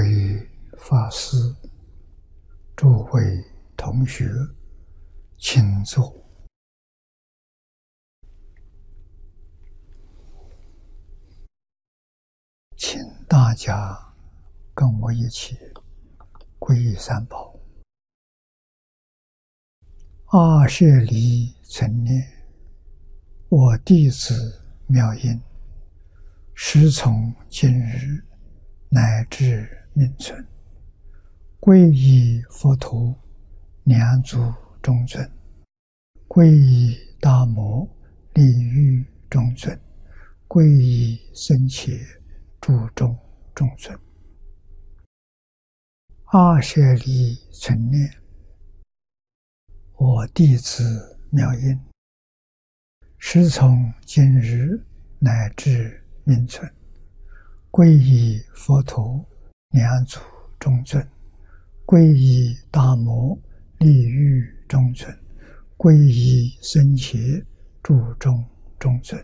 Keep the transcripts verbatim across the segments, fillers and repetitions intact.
位法师、诸位同学，请坐。请大家跟我一起皈依三宝。阿舍离存念，我弟子妙音，时从今日乃至命存，皈依佛陀、两足中尊，皈依大摩利欲中尊，皈依僧伽注中中尊。阿舍离存念，我弟子妙音，时从今日乃至命存，皈依佛陀、两足中尊，皈依大摩利欲中尊，皈依僧伽注中中尊。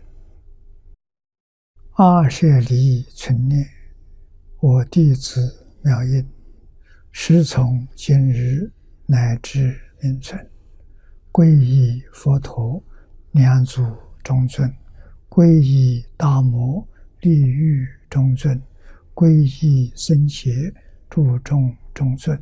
阿舍离存念，我弟子妙音，时从今日乃至命存，皈依佛陀、两足中尊，皈依大摩利欲中尊，皈依僧伽注中中尊。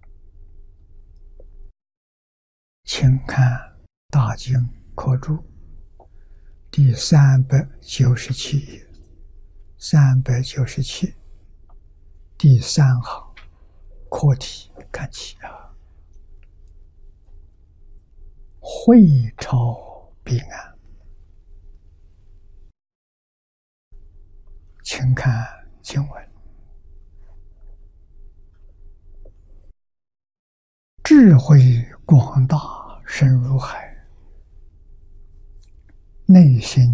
请看大经科注第三百九十七页，三百九十七第三行课题，看起啊，会超彼岸。请看经文：智慧广大深如海，内心